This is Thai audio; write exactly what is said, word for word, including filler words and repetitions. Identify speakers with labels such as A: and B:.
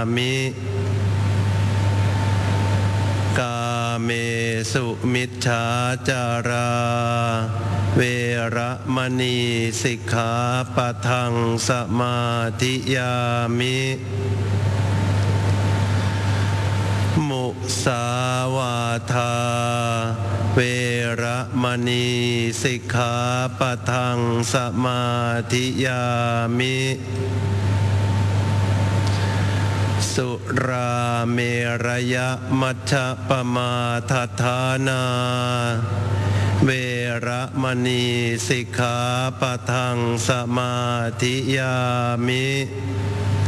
A: มิกาเมสุมิจฉาจาราเวระมณีสิกขาปะทังสมาธิยามิมุสาวาทาเวระมณีสิกขาปะทังสมาธิยามิสุราเมรยมัชฌะปมาทัฏฐานาเวระมณีสิกขาปะทังสมาธิยามิ